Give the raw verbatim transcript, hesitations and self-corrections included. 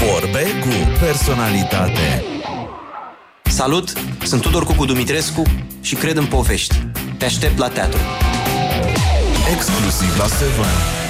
Vorbe cu personalitate. Salut, sunt Tudor Cucu Dumitrescu și cred în povești. Te aștept la teatru. Exclusiv la Seven.